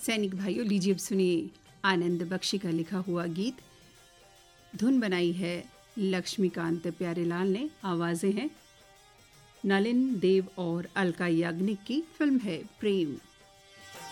सैनिक भाइयों, लीजिए अब सुनिए आनंद बख्शी का लिखा हुआ गीत। धुन बनाई है लक्ष्मीकांत प्यारेलाल ने, आवाजें हैं नलिन देव और अलका याग्निक की। फिल्म है प्रेम।